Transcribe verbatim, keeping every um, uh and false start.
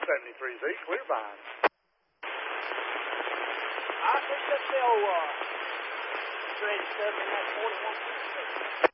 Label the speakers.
Speaker 1: seventy-three Z, clear behind.
Speaker 2: I think that's the old uh, two eighty-seven in that forty-one.